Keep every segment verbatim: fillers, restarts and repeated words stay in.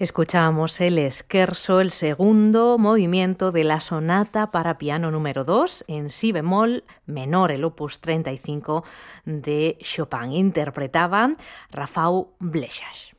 Escuchábamos el scherzo, el segundo movimiento de la sonata para piano número dos en si bemol menor, el opus treinta y cinco de Chopin. Interpretaba Rafał Blesiak.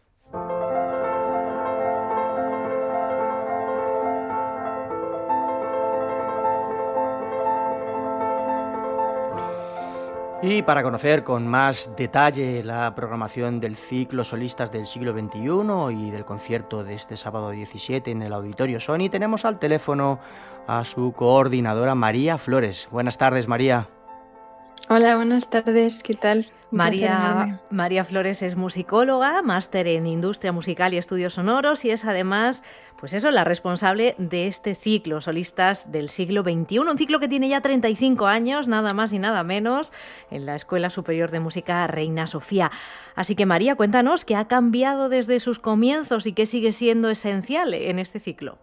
Y para conocer con más detalle la programación del ciclo Solistas del siglo veintiuno y del concierto de este sábado diecisiete en el Auditorio Sony, tenemos al teléfono a su coordinadora María Flores. Buenas tardes, María. Hola, buenas tardes, ¿qué tal? Un María, María Flores es musicóloga, máster en Industria Musical y Estudios Sonoros y es además, pues eso, la responsable de este ciclo Solistas del siglo veintiuno, un ciclo que tiene ya treinta y cinco años, nada más y nada menos, en la Escuela Superior de Música Reina Sofía. Así que María, cuéntanos qué ha cambiado desde sus comienzos y qué sigue siendo esencial en este ciclo.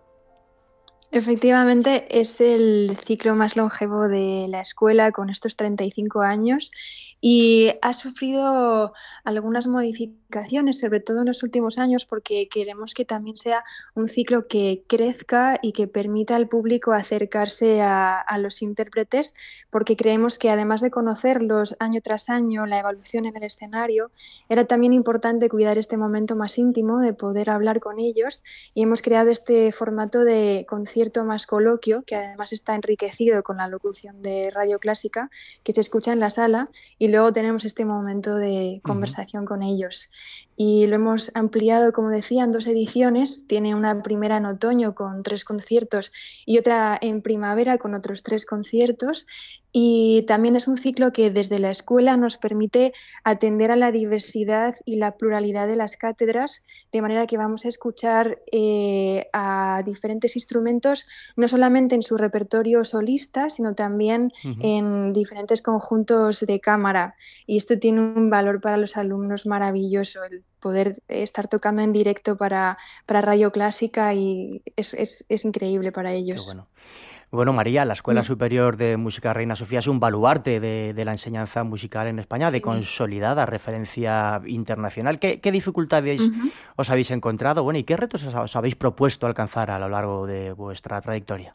Efectivamente, es el ciclo más longevo de la escuela con estos treinta y cinco años y ha sufrido algunas modificaciones, sobre todo en los últimos años, porque queremos que también sea un ciclo que crezca y que permita al público acercarse a, a los intérpretes, porque creemos que además de conocerlos año tras año, la evolución en el escenario, era también importante cuidar este momento más íntimo de poder hablar con ellos, y hemos creado este formato de concierto más coloquio, que además está enriquecido con la locución de radio clásica, que se escucha en la sala, y luego tenemos este momento de conversación uh-huh. con ellos. Y lo hemos ampliado, como decía, en dos ediciones. Tiene una primera en otoño con tres conciertos y otra en primavera con otros tres conciertos. Y también es un ciclo que desde la escuela nos permite atender a la diversidad y la pluralidad de las cátedras, de manera que vamos a escuchar eh, a diferentes instrumentos, no solamente en su repertorio solista, sino también uh-huh. en diferentes conjuntos de cámara. Y esto tiene un valor para los alumnos maravilloso, el poder estar tocando en directo para, para radio clásica, y es, es, es increíble para ellos. Qué bueno. Bueno, María, la Escuela Superior de Música Reina Sofía es un baluarte de, de la enseñanza musical en España, sí. de consolidada referencia internacional. ¿Qué, qué dificultades uh-huh. os habéis encontrado? Bueno, ¿y qué retos os habéis propuesto alcanzar a lo largo de vuestra trayectoria?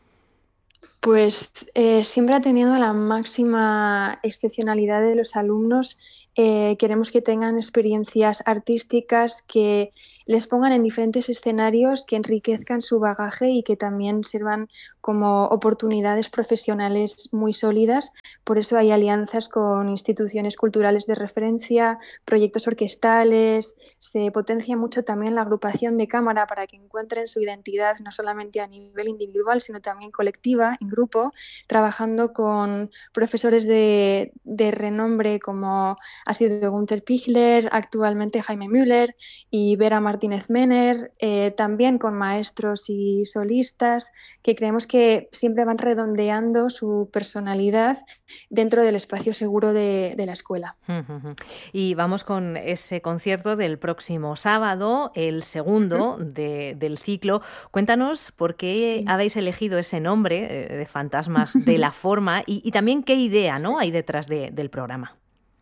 Pues eh, siempre atendiendo a la máxima excepcionalidad de los alumnos, eh, queremos que tengan experiencias artísticas que les pongan en diferentes escenarios, que enriquezcan su bagaje y que también sirvan como oportunidades profesionales muy sólidas. Por eso hay alianzas con instituciones culturales de referencia, proyectos orquestales, se potencia mucho también la agrupación de cámara para que encuentren su identidad no solamente a nivel individual, sino también colectiva, en grupo, trabajando con profesores de, de renombre como ha sido Günther Pichler, actualmente Jaime Müller y Vera Martínez Mener, eh, también con maestros y solistas que creemos que siempre van redondeando su personalidad dentro del espacio seguro de, de la escuela. Uh-huh. Y vamos con ese concierto del próximo sábado, el segundo uh-huh. de, del ciclo. Cuéntanos por qué sí. habéis elegido ese nombre eh, de Fantasmas de la Forma y, y también qué idea, ¿no?, hay detrás de, del programa.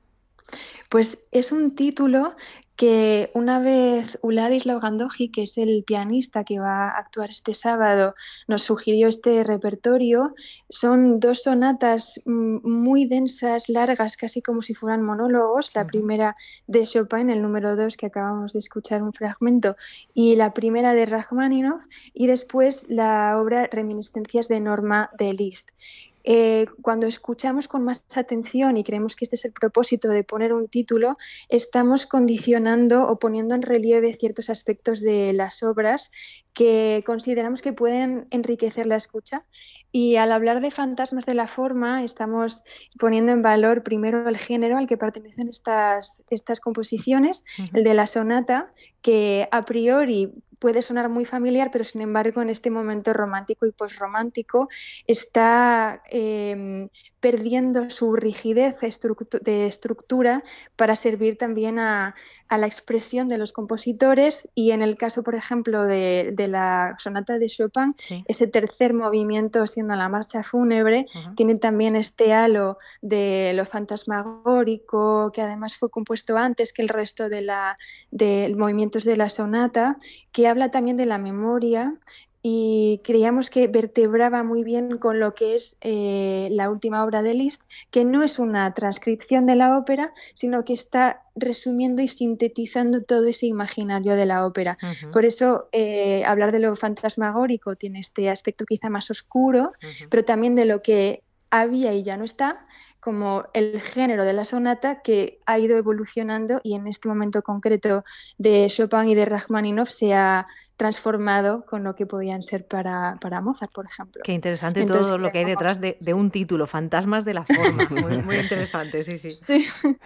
Pues es un título que una vez Vladislav Gandoji, que es el pianista que va a actuar este sábado, nos sugirió este repertorio. Son dos sonatas muy densas, largas, casi como si fueran monólogos. La uh-huh. primera de Chopin, el número dos, que acabamos de escuchar un fragmento, y la primera de Rachmaninoff, y después la obra Reminiscencias de Norma de Liszt. Eh, cuando escuchamos con más atención y creemos que este es el propósito de poner un título, estamos condicionando o poniendo en relieve ciertos aspectos de las obras que consideramos que pueden enriquecer la escucha. Y al hablar de Fantasmas de la Forma, estamos poniendo en valor primero el género al que pertenecen estas, estas composiciones, uh-huh. el de la sonata, que a priori puede sonar muy familiar, pero sin embargo en este momento romántico y posromántico está eh, perdiendo su rigidez estructu- de estructura para servir también a, a la expresión de los compositores. Y en el caso, por ejemplo, de, de la sonata de Chopin, sí. ese tercer movimiento, siendo la marcha fúnebre, uh-huh. tiene también este halo de lo fantasmagórico, que además fue compuesto antes que el resto de, la, de movimientos de la sonata, que habla también de la memoria y creíamos que vertebraba muy bien con lo que es eh, la última obra de Liszt, que no es una transcripción de la ópera, sino que está resumiendo y sintetizando todo ese imaginario de la ópera. Uh-huh. Por eso eh, hablar de lo fantasmagórico tiene este aspecto quizá más oscuro, uh-huh. pero también de lo que había y ya no está, como el género de la sonata que ha ido evolucionando y en este momento concreto de Chopin y de Rachmaninoff se ha transformado con lo que podían ser para, para Mozart, por ejemplo. Qué interesante. Entonces, todo lo que hay detrás de, de un título, Fantasmas de la forma. Muy, muy interesante, sí, sí, sí.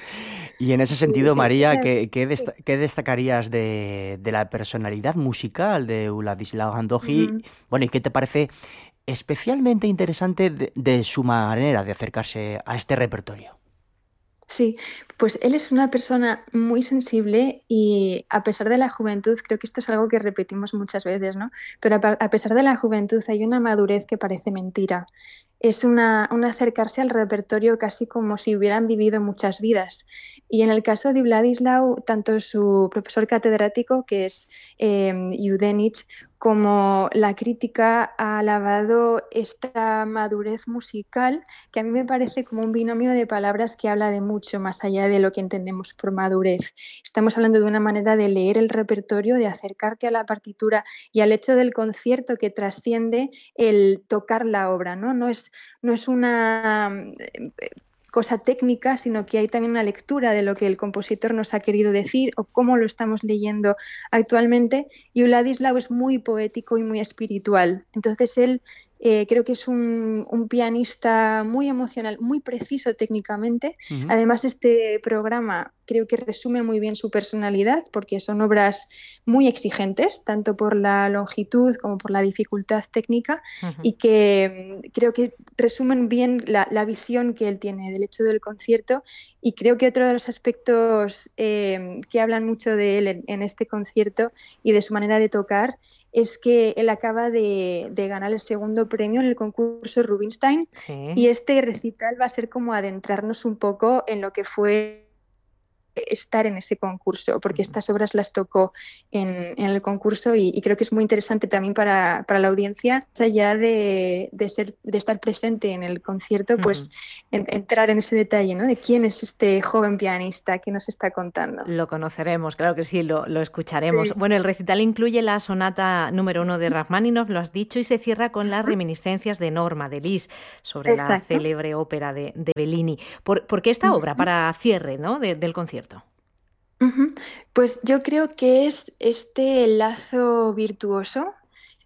Y en ese sentido, sí, sí, María, sí, ¿qué, qué, desta- sí. ¿qué destacarías de, de la personalidad musical de Władysław Andochy? Uh-huh. Bueno, ¿y qué te parece especialmente interesante de, de su manera de acercarse a este repertorio? Sí, pues él es una persona muy sensible y a pesar de la juventud, creo que esto es algo que repetimos muchas veces, ¿no? Pero a, a pesar de la juventud hay una madurez que parece mentira. Es una, un acercarse al repertorio casi como si hubieran vivido muchas vidas. Y en el caso de Władysław, tanto su profesor catedrático, que es eh, Yudenich, como la crítica ha alabado esta madurez musical, que a mí me parece como un binomio de palabras que habla de mucho más allá de lo que entendemos por madurez. Estamos hablando de una manera de leer el repertorio, de acercarte a la partitura y al hecho del concierto que trasciende el tocar la obra, ¿no? No es, no es una cosa técnica, sino que hay también una lectura de lo que el compositor nos ha querido decir o cómo lo estamos leyendo actualmente, y Władysław es muy poético y muy espiritual. Entonces él eh, creo que es un, un pianista muy emocional, muy preciso técnicamente. Uh-huh. Además, este programa creo que resume muy bien su personalidad porque son obras muy exigentes, tanto por la longitud como por la dificultad técnica, uh-huh. y que creo que resumen bien la, la visión que él tiene del hecho del concierto. Y creo que otro de los aspectos eh, que hablan mucho de él en, en este concierto y de su manera de tocar es que él acaba de, de ganar el segundo premio en el concurso Rubinstein, sí. Y este recital va a ser como adentrarnos un poco en lo que fue estar en ese concurso, porque estas obras las tocó en, en el concurso y, y creo que es muy interesante también para, para la audiencia, más allá de, de, ser, de estar presente en el concierto, pues uh-huh. en, entrar en ese detalle, ¿no? De quién es este joven pianista que nos está contando. Lo conoceremos, claro que sí, lo, lo escucharemos. Sí. Bueno, el recital incluye la sonata número uno de Rachmaninoff, lo has dicho, y se cierra con las reminiscencias de Norma, de Liszt, sobre Exacto. la célebre ópera de, de Bellini. ¿Por, ¿Por qué esta uh-huh. obra para cierre, ¿no? de, del concierto? Uh-huh. Pues yo creo que es este lazo virtuoso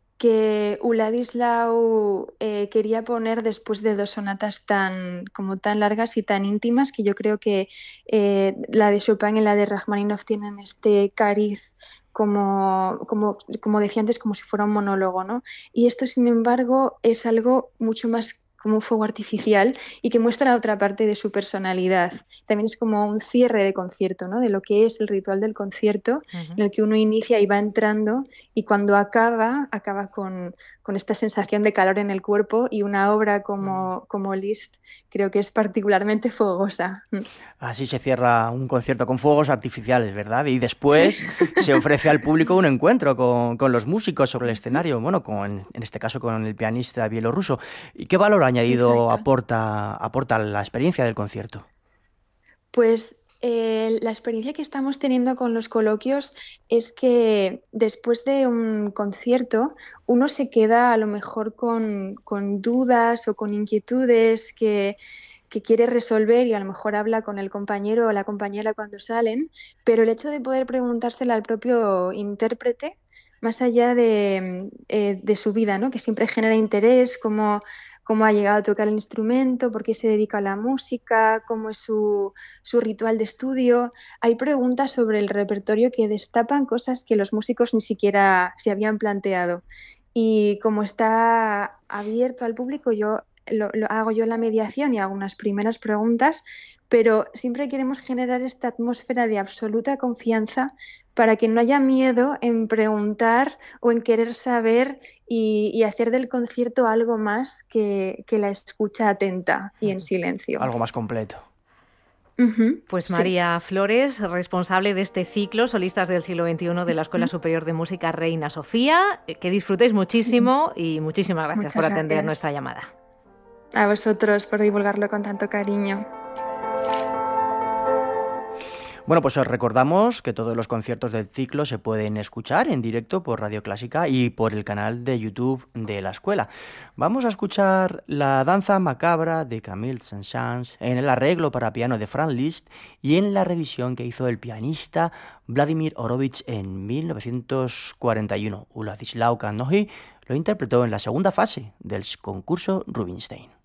que Władysław eh, quería poner después de dos sonatas tan, como tan largas y tan íntimas, que yo creo que eh, la de Chopin y la de Rachmaninoff tienen este cariz como, como, como decía antes, como si fuera un monólogo, ¿no? Y esto, sin embargo, es algo mucho más como un fuego artificial y que muestra otra parte de su personalidad. También es como un cierre de concierto, ¿no? De lo que es el ritual del concierto, uh-huh. en el que uno inicia y va entrando y cuando acaba, acaba con, con esta sensación de calor en el cuerpo, y una obra como, uh-huh. como Liszt creo que es particularmente fogosa. Así se cierra un concierto con fuegos artificiales, ¿verdad? Y después sí. se ofrece al público un encuentro con, con los músicos sobre el escenario, bueno, con, en este caso con el pianista bielorruso. ¿Y qué valor añadido aporta, aporta la experiencia del concierto? Pues eh, la experiencia que estamos teniendo con los coloquios es que después de un concierto uno se queda a lo mejor con, con dudas o con inquietudes que... que quiere resolver y a lo mejor habla con el compañero o la compañera cuando salen, pero el hecho de poder preguntársela al propio intérprete, más allá de, eh, de su vida, ¿no? Que siempre genera interés, cómo, cómo ha llegado a tocar el instrumento, por qué se dedica a la música, cómo es su, su ritual de estudio. Hay preguntas sobre el repertorio que destapan cosas que los músicos ni siquiera se habían planteado. Y como está abierto al público, yo Lo, lo hago yo la mediación y hago unas primeras preguntas, pero siempre queremos generar esta atmósfera de absoluta confianza para que no haya miedo en preguntar o en querer saber y, y hacer del concierto algo más que, que la escucha atenta y en silencio. Algo más completo. Uh-huh, pues María sí. Flores, responsable de este ciclo Solistas del siglo veintiuno de la Escuela uh-huh. Superior de Música Reina Sofía, que disfrutéis muchísimo sí. y muchísimas gracias Muchas por atender gracias. nuestra llamada. A vosotros por divulgarlo con tanto cariño. Bueno, pues os recordamos que todos los conciertos del ciclo se pueden escuchar en directo por Radio Clásica y por el canal de YouTube de la escuela. Vamos a escuchar la danza macabra de Camille Saint-Saëns en el arreglo para piano de Franz Liszt y en la revisión que hizo el pianista Vladimir Horowitz en mil novecientos cuarenta y uno. Władysław Kanohy lo interpretó en la segunda fase del concurso Rubinstein.